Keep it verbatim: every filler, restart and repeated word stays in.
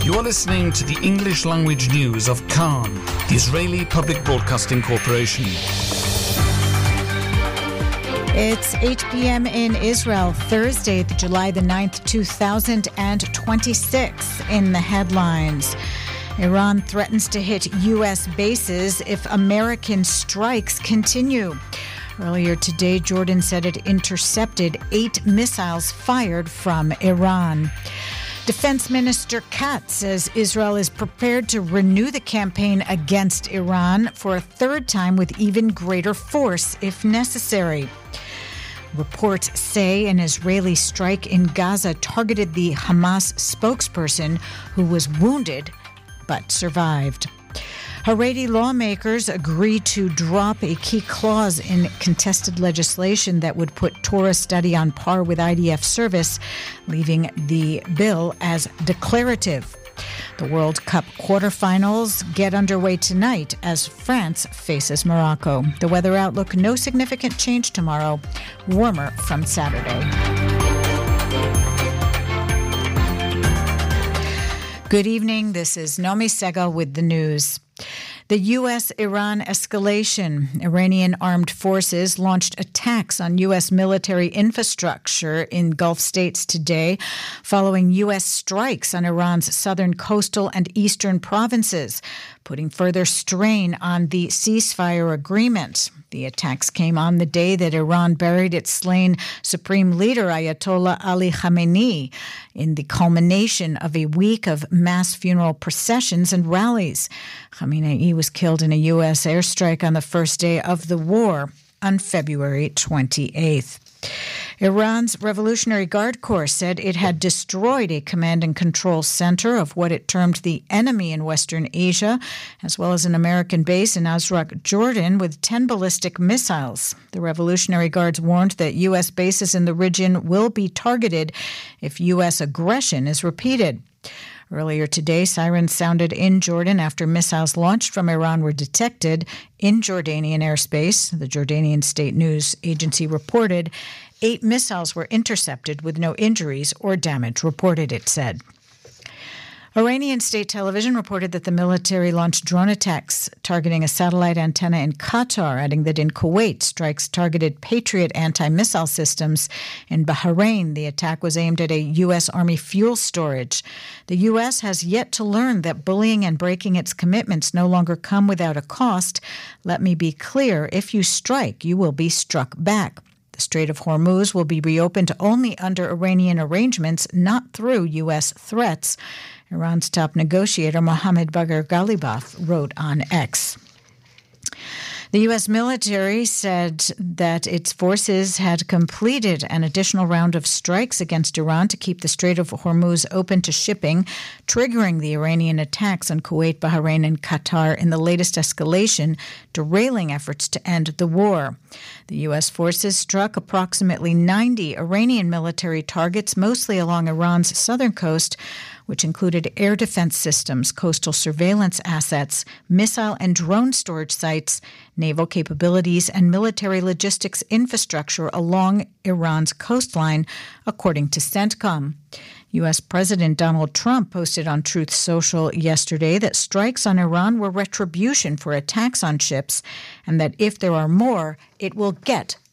You are listening to the English language news of Khan, the Israeli Public Broadcasting Corporation. It's eight p.m. in Israel, Thursday, July the ninth, two thousand twenty-six. In the headlines, Iran threatens to hit U S bases if American strikes continue. Earlier today, Jordan said it intercepted eight missiles fired from Iran. Defense Minister Katz says Israel is prepared to renew the campaign against Iran for a third time with even greater force if necessary. Reports say an Israeli strike in Gaza targeted the Hamas spokesperson, who was wounded but survived. Haredi lawmakers agree to drop a key clause in contested legislation that would put Torah study on par with I D F service, leaving the bill as declarative. The World Cup quarterfinals get underway tonight as France faces Morocco. The weather outlook: no significant change tomorrow. Warmer from Saturday. Good evening. This is Naomi Segal with the news. The U S-Iran escalation. Iranian armed forces launched attacks on U S military infrastructure in Gulf states today, following U S strikes on Iran's southern coastal and eastern provinces, putting further strain on the ceasefire agreement. The attacks came on the day that Iran buried its slain Supreme Leader Ayatollah Ali Khamenei, in the culmination of a week of mass funeral processions and rallies. Khamenei was killed in a U S airstrike on the first day of the war on February twenty-eighth. Iran's Revolutionary Guard Corps said it had destroyed a command and control center of what it termed the enemy in Western Asia, as well as an American base in Azraq, Jordan, with ten ballistic missiles. The Revolutionary Guards warned that U S bases in the region will be targeted if U S aggression is repeated. Earlier today, sirens sounded in Jordan after missiles launched from Iran were detected in Jordanian airspace. The Jordanian state news agency reported eight missiles were intercepted with no injuries or damage reported, it said. Iranian state television reported that the military launched drone attacks targeting a satellite antenna in Qatar, adding that in Kuwait, strikes targeted Patriot anti-missile systems. In Bahrain, the attack was aimed at a U S Army fuel storage. The U S has yet to learn that bullying and breaking its commitments no longer come without a cost. Let me be clear, if you strike, you will be struck back. The Strait of Hormuz will be reopened only under Iranian arrangements, not through U S threats. Iran's top negotiator Mohammad Bagher Ghalibaf wrote on X. The U S military said that its forces had completed an additional round of strikes against Iran to keep the Strait of Hormuz open to shipping, triggering the Iranian attacks on Kuwait, Bahrain, and Qatar in the latest escalation, derailing efforts to end the war. The U S forces struck approximately ninety Iranian military targets, mostly along Iran's southern coast, which included air defense systems, coastal surveillance assets, missile and drone storage sites, naval capabilities, and military logistics infrastructure along Iran's coastline, according to CENTCOM. U S President Donald Trump posted on Truth Social yesterday that strikes on Iran were retribution for attacks on ships, and that if there are more, it will get